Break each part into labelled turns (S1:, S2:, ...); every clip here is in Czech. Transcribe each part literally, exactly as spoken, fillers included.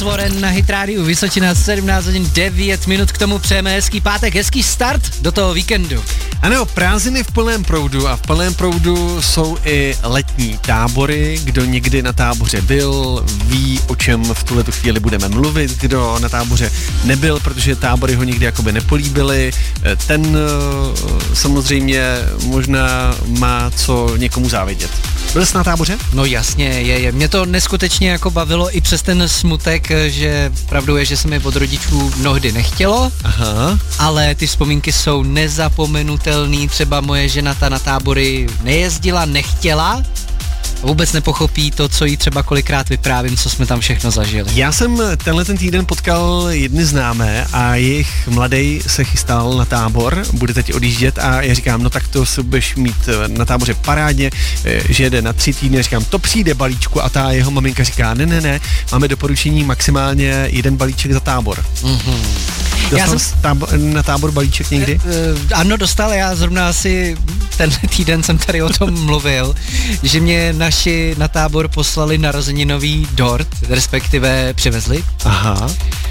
S1: Svoren na Hit Rádiu Vysočina, sedmnáct hodin devět minut, k tomu přejeme hezký pátek, hezký start do toho víkendu.
S2: Ano, prázdniny v plném proudu a v plném proudu jsou i letní tábory. Kdo někdy na táboře byl, ví, o čem v tuhletu chvíli budeme mluvit. Kdo na táboře nebyl, protože tábory ho nikdy jakoby nepolíbily, ten samozřejmě možná má co někomu závidět. Byl jsi na táboře?
S1: No jasně, je, je. Mě to neskutečně jako bavilo i přes ten smutek, že pravdou je, že se mi od rodičů mnohdy nechtělo,
S2: Aha.
S1: ale ty vzpomínky jsou nezapomenutelný. Třeba moje žena ta na tábory nejezdila, nechtěla, vůbec nepochopí to, co jí třeba kolikrát vyprávím, co jsme tam všechno zažili.
S2: Já jsem tenhle ten týden potkal jedny známé a jejich mladej se chystal na tábor, bude teď odjíždět a já říkám, no tak to se budeš mít na táboře parádně, že jede na tři týdny, říkám, to přijde balíčku a ta jeho maminka říká, ne, ne, ne, máme doporučení maximálně jeden balíček za tábor.
S1: Mm-hmm.
S2: Dostal
S1: Já jsem
S2: jsi tábor, na tábor balíček někdy?
S1: E, e, ano, dostal, já zrovna asi tenhle týden jsem tady o tom mluvil, že mě naši na tábor poslali narozeninový dort, respektive přivezli.
S2: Aha.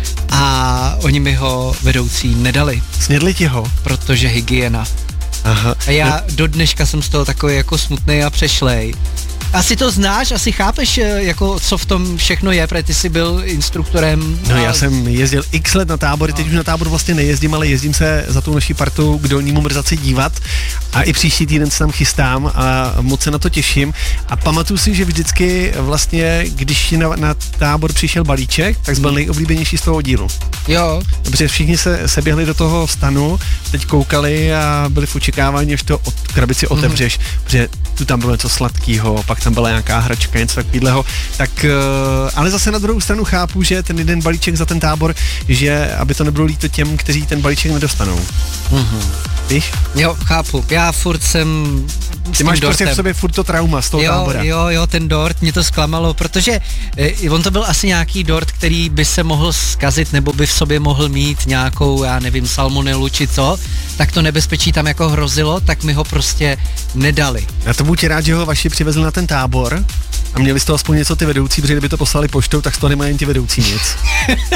S1: A oni mi ho vedoucí nedali.
S2: Snědli ti ho?
S1: Protože hygiena.
S2: Aha.
S1: A já
S2: no.
S1: do dneška jsem z toho takový jako smutnej a přešlej. Asi to znáš, asi chápeš, jako co v tom všechno je, protože ty jsi byl instruktorem.
S2: No
S1: a...
S2: já jsem jezdil x let na tábory, teď už na tábor vlastně nejezdím, ale jezdím se za tou naší partou k Dolnímu Mrzaci dívat a i příští týden se tam chystám a moc se na to těším a pamatuju si, že vždycky vlastně, když na, na tábor přišel balíček, tak byl nejoblíbenější z toho dílu.
S1: Jo.
S2: Protože všichni se, se běhli do toho stanu, teď koukali a byli v očekávání, až to od, krabici otevřeš, mm-hmm. protože tu tam bylo něco sladkýho, pak tam byla nějaká hračka, něco takového, tak, ale zase na druhou stranu chápu, že ten jeden balíček za ten tábor, že aby to nebylo líto těm, kteří ten balíček nedostanou.
S1: Mm-hmm.
S2: Víš?
S1: Jo, chápu, já furt jsem
S2: Ty máš prostě v sobě furt to trauma z toho
S1: jo,
S2: tábora.
S1: Jo, jo, ten dort, mě to zklamalo, protože eh, on to byl asi nějaký dort, který by se mohl zkazit, nebo by v sobě mohl mít nějakou, já nevím, salmonelu či co, tak to nebezpečí tam jako hrozilo, tak mi ho prostě nedali.
S2: Já to buď rád, že ho vaši přivezli na ten tábor a měli z toho aspoň něco ty vedoucí, protože kdyby to poslali poštou, tak z toho nemají jen ti vedoucí nic.